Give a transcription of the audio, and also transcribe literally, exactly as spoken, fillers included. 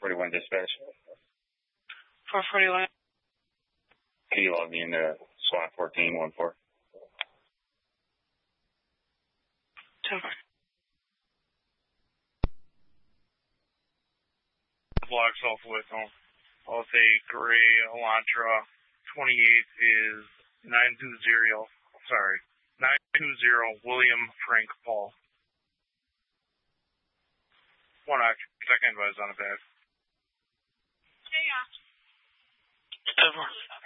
forty-one dispatch. four forty-one. Can you log me into SWAT fourteen one four? Block Southwest home. I'll say Gray Elantra twenty-eight is nine two zero, sorry, nine two zero William Frank Paul. One action, second advise on a bed. Hey, yeah.